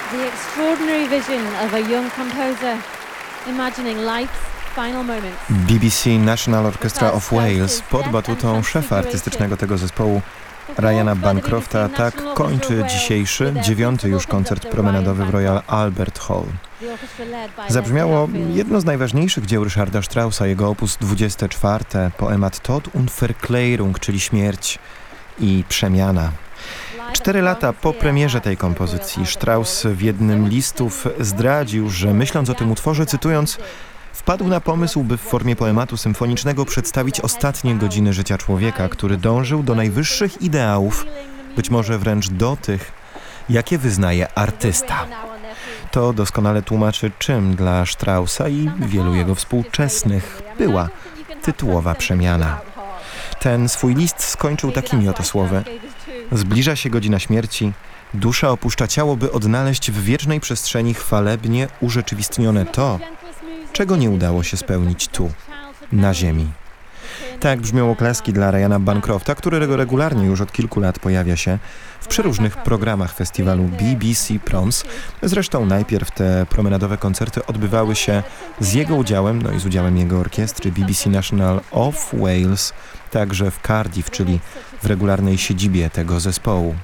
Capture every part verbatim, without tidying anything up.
The extraordinary vision of a young composer imagining life's final moments. B B C National Orchestra of Wales pod batutą szefa artystycznego tego zespołu Ryana Bancrofta tak kończy dzisiejszy, dziewiąty już koncert promenadowy w Royal Albert Hall. Zabrzmiało jedno z najważniejszych dzieł Ryszarda Straussa, jego opus dwudzieste czwarte, poemat Tod und Verklärung, czyli śmierć i przemiana. Cztery lata po premierze tej kompozycji Strauss w jednym listów zdradził, że myśląc o tym utworze, cytując, wpadł na pomysł, by w formie poematu symfonicznego przedstawić ostatnie godziny życia człowieka, który dążył do najwyższych ideałów, być może wręcz do tych, jakie wyznaje artysta. To doskonale tłumaczy, czym dla Straussa i wielu jego współczesnych była tytułowa przemiana. Ten swój list skończył takimi oto słowy. Zbliża się godzina śmierci, dusza opuszcza ciało, by odnaleźć w wiecznej przestrzeni chwalebnie urzeczywistnione to, czego nie udało się spełnić tu, na ziemi. Tak brzmią oklaski dla Ryana Bancrofta, który regularnie już od kilku lat pojawia się w przeróżnych programach festiwalu B B C Proms. Zresztą najpierw te promenadowe koncerty odbywały się z jego udziałem, no i z udziałem jego orkiestry B B C National of Wales, także w Cardiff, czyli w regularnej siedzibie tego zespołu.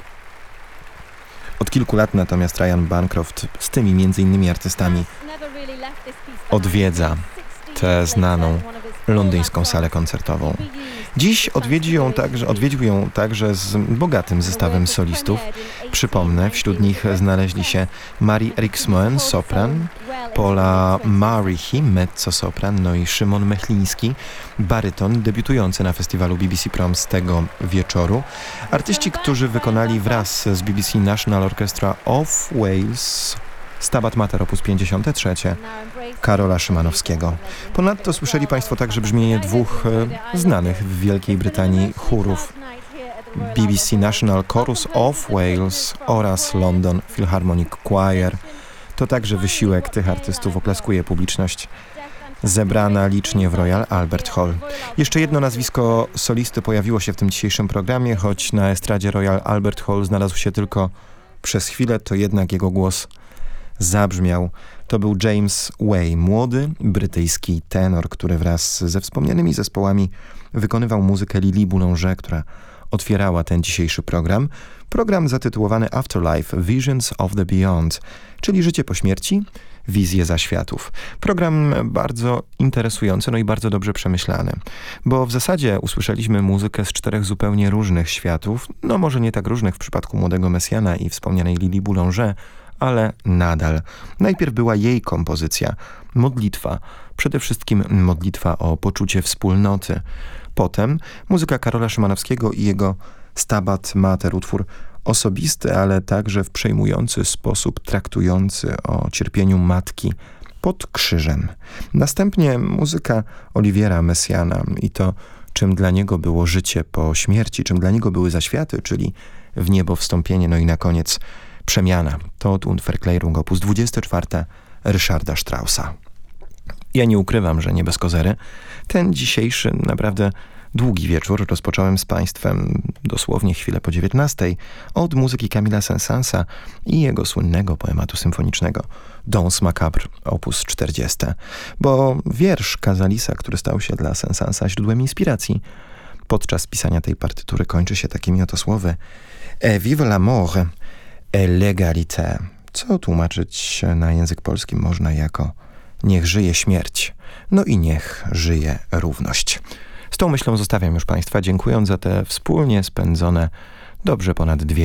Od kilku lat natomiast Ryan Bancroft z tymi między innymi artystami odwiedza tę znaną londyńską salę koncertową. Dziś odwiedzi ją także, odwiedził ją także z bogatym zestawem solistów. Przypomnę, wśród nich znaleźli się Mari Eriksmoen, sopran, Paula Marihi, mezzo-sopran, no i Szymon Mechliński, baryton, debiutujący na festiwalu B B C Proms tego wieczoru. Artyści, którzy wykonali wraz z B B C National Orchestra of Wales Stabat Mater op. pięćdziesiąte trzecie Karola Szymanowskiego. Ponadto słyszeli Państwo także brzmienie dwóch e, znanych w Wielkiej Brytanii chórów B B C National Chorus of Wales oraz London Philharmonic Choir. To także wysiłek tych artystów, oklaskuje publiczność zebrana licznie w Royal Albert Hall. Jeszcze jedno nazwisko solisty pojawiło się w tym dzisiejszym programie, choć na estradzie Royal Albert Hall znalazł się tylko przez chwilę, to jednak jego głos zabrzmiał. To był James Way, młody brytyjski tenor, który wraz ze wspomnianymi zespołami wykonywał muzykę Lili Boulanger, która otwierała ten dzisiejszy program. Program zatytułowany Afterlife – Visions of the Beyond, czyli życie po śmierci, wizje zaświatów. Program bardzo interesujący, no i bardzo dobrze przemyślany, bo w zasadzie usłyszeliśmy muzykę z czterech zupełnie różnych światów, no może nie tak różnych w przypadku Młodego Mesjana i wspomnianej Lili Boulanger, ale nadal. Najpierw była jej kompozycja, modlitwa, przede wszystkim modlitwa o poczucie wspólnoty. Potem muzyka Karola Szymanowskiego i jego Stabat Mater, utwór osobisty, ale także w przejmujący sposób traktujący o cierpieniu matki pod krzyżem. Następnie muzyka Oliviera Messiana i to, czym dla niego było życie po śmierci, czym dla niego były zaświaty, czyli w niebo wstąpienie, no i na koniec przemiana. Tod und Verklärung op. dwudzieste czwarte Ryszarda Straussa. Ja nie ukrywam, że nie bez kozery. Ten dzisiejszy naprawdę długi wieczór rozpocząłem z Państwem dosłownie chwilę po dziewiętnastej od muzyki Camilla Saint-Saënsa i jego słynnego poematu symfonicznego Danse Macabre op. czterdzieści. Bo wiersz Casalisa, który stał się dla Saint-Saënsa źródłem inspiracji podczas pisania tej partytury, kończy się takimi oto słowy: Et vive la mort et l'égalité, co tłumaczyć na język polski można jako niech żyje śmierć, no i niech żyje równość. Z tą myślą zostawiam już Państwa, dziękując za te wspólnie spędzone dobrze ponad dwie